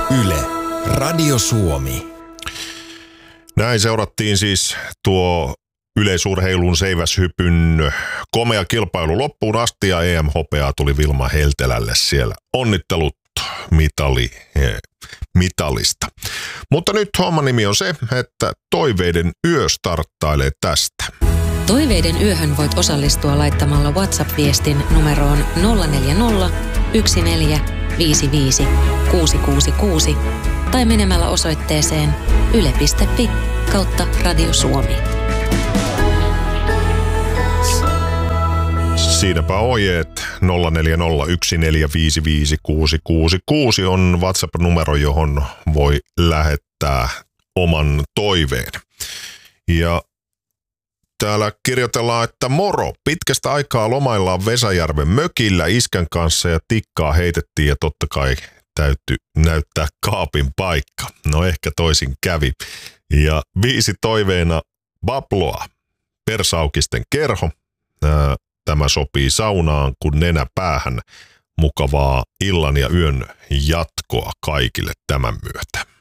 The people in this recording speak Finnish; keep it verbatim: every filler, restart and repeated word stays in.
Yle, Radio Suomi. Näin seurattiin siis tuo yleisurheilun seiväshypyn komea kilpailu loppuun asti ja E M-hopeaa tuli Vilma Heltelälle siellä. Onnittelut mitali, mitalista. Mutta nyt homman nimi on se, että Toiveiden yö starttailee tästä. Toiveiden yöhön voit osallistua laittamalla WhatsApp-viestin numeroon nolla neljä nolla, yksi neljä, viisi viisi, kuusi kuusi kuusi tai menemällä osoitteeseen yle piste fi kautta Radio Suomi. Siinäpä ohjeet. Nolla neljä nolla, yksi neljä, viisi viisi, kuusi kuusi kuusi on WhatsApp-numero, johon voi lähettää oman toiveen. Ja täällä kirjoitellaan, että moro, pitkästä aikaa lomaillaan Vesäjärven mökillä iskän kanssa ja tikkaa heitettiin ja totta kai täytyy näyttää kaapin paikka. No ehkä toisin kävi. Ja viisi toiveena Babloa, Persaukisten kerho. Tämä sopii saunaan kun nenä päähän. Mukavaa illan ja yön jatkoa kaikille tämän myötä.